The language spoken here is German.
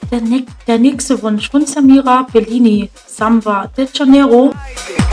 Der nächste Wunsch von Samira Bellini, Samba de Janeiro.